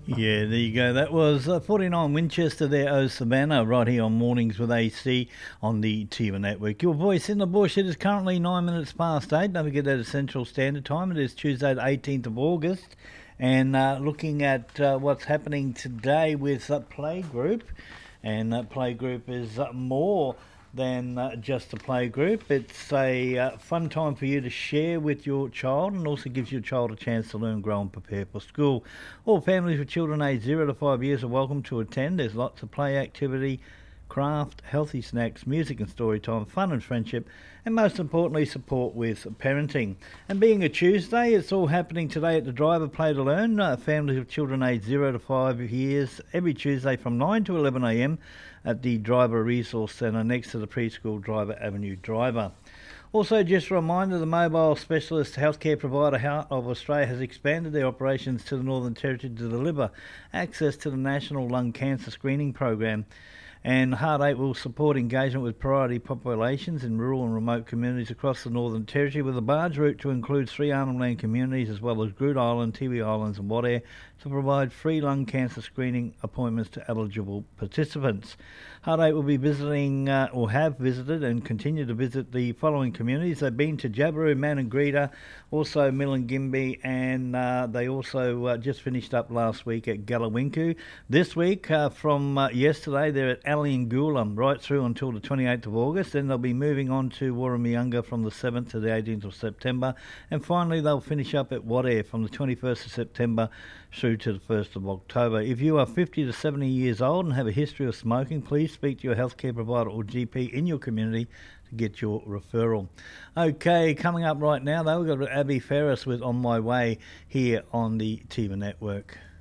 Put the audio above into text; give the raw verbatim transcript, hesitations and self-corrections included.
Yeah, there you go. That was uh, forty-nine Winchester there, oh Savannah, right here on Mornings with A C on the T V Network. Your voice in the bush. It is currently nine minutes past eight. Don't forget that is Central Standard Time. It is Tuesday the eighteenth of August. And uh, looking at uh, what's happening today with uh, Playgroup. And uh, Playgroup is uh, more than uh, just a play group. It's a uh, fun time for you to share with your child, and also gives your child a chance to learn, grow and prepare for school. All families with children aged zero to five years are welcome to attend. There's lots of play activity, craft, healthy snacks, music and story time, fun and friendship, and most importantly support with parenting. And being a Tuesday, it's all happening today at the Driver Play to Learn. Uh, families with children aged zero to five years every Tuesday from nine to eleven a m at the Driver Resource Centre next to the Preschool Driver Avenue Driver. Also, just a reminder, the mobile specialist healthcare provider Heart of Australia has expanded their operations to the Northern Territory to deliver access to the National Lung Cancer Screening Program. And Heart eight will support engagement with priority populations in rural and remote communities across the Northern Territory, with a barge route to include three Arnhem Land communities as well as Groot Island, Tiwi Islands and Wadair to provide free lung cancer screening appointments to eligible participants. Heart eight will be visiting, uh, or have visited and continue to visit the following communities. They've been to Jabiru, Maningrida, also Milingimbi, and uh, they also uh, just finished up last week at Galawinku. This week, uh, from uh, yesterday, they're at Allingoolam right through until the twenty-eighth of August. Then they'll be moving on to Warramyunga from the seventh to the eighteenth of September. And finally, they'll finish up at Wadair from the twenty-first of September through to the first of October. If you are fifty to seventy years old and have a history of smoking, please speak to your healthcare provider or G P in your community to get your referral. Okay, coming up right now, though, we've got Abby Ferris with On My Way here on the T V Network.